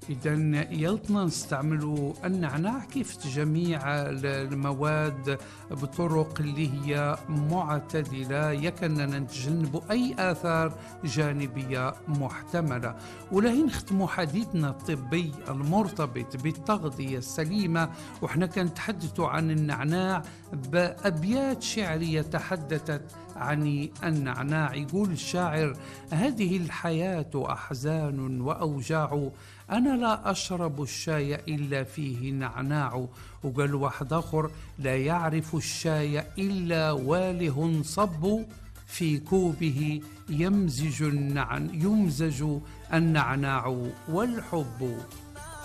إذا يلطنا نستعملوا النعناع كيف جميع المواد بطرق اللي هي معتدلة، يكننا نتجنب أي آثار جانبية محتملة. ولهي نختموا حديثنا الطبي المرتبط بالتغذية السليمة، وإحنا كنتحدثوا عن النعناع بأبيات شعرية تحدثت عن النعناع. يقول الشاعر: هذه الحياة أحزان وأوجاع، أنا لا أشرب الشاي إلا فيه نعناع. وقال واحد آخر: لا يعرف الشاي إلا واله صب، في كوبه يمزج النعناع والحب.